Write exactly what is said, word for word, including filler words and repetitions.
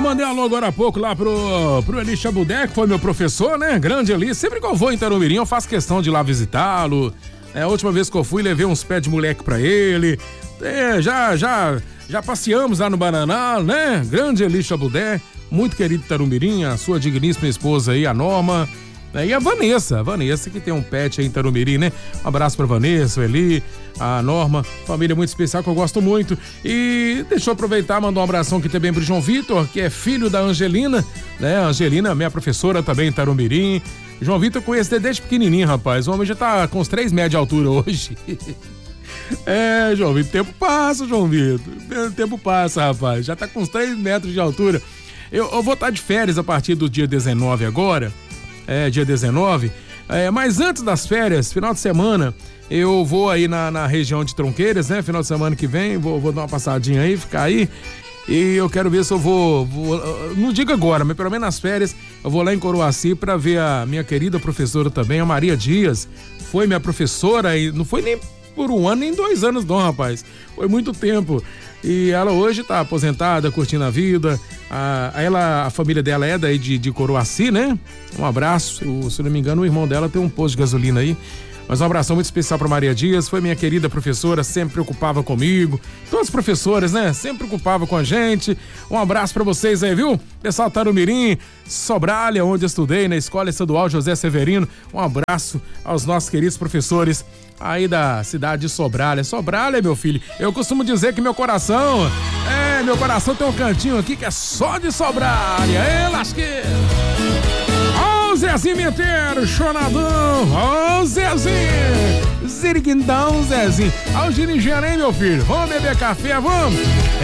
mandei alô agora há pouco lá pro, pro Eli Chabudé, que foi meu professor, né? Grande Eli. Sempre que eu vou em Tarumirim, eu faço questão de ir lá visitá-lo. É, a última vez que eu fui, levei uns pés de moleque pra ele. É, já, já, já passeamos lá no Bananal, né? Grande Eli Chabudé, muito querido de Tarumirim, a sua digníssima esposa aí, a Norma. E a Vanessa, a Vanessa que tem um pet aí em Tarumirim, né? Um abraço pra Vanessa, o Eli, a Norma, família muito especial que eu gosto muito. E deixa eu aproveitar, mandar um abração aqui também pro João Vitor, que é filho da Angelina, né? A Angelina, minha professora também em Tarumirim. João Vitor conhece desde pequenininho, rapaz. O homem já tá com uns três metros de altura hoje. É, João Vitor, tempo passa, João Vitor. Tempo passa, rapaz. Já tá com uns três metros de altura. Eu, eu vou estar de férias a partir do dia dezenove agora. É, dia dezenove, é, mas antes das férias, final de semana, eu vou aí na, na região de Tronqueiras, né? Final de semana que vem, vou, vou dar uma passadinha aí, ficar aí. E eu quero ver se eu vou, vou, não digo agora, mas pelo menos nas férias, eu vou lá em Coroaci pra ver a minha querida professora também, a Maria Dias. Foi minha professora e não foi nem por um ano, nem dois anos não, rapaz. Foi muito tempo. E ela hoje tá aposentada, curtindo a vida. A, ela, a família dela é daí de, de Coroaci, né? Um abraço. O, se não me engano, o irmão dela tem um posto de gasolina aí. Mas um abração muito especial para Maria Dias. Foi minha querida professora, sempre preocupava comigo. Todas as professoras, né? Sempre preocupava com a gente. Um abraço para vocês aí, viu? Pessoal Tarumirim, Sobralha, onde eu estudei, na Escola Estadual José Severino. Um abraço aos nossos queridos professores aí da cidade de Sobralha. Sobralha, meu filho, eu costumo dizer que meu coração, é, meu coração tem um cantinho aqui que é só de Sobralha. Ê, lasqueira! Ó, Zezinho Menteiro, chonadão! Ó, Zezinho! Ziriguindão, Zezinho! Ó, o Girigiano, hein, meu filho? Vamos beber café, vamos?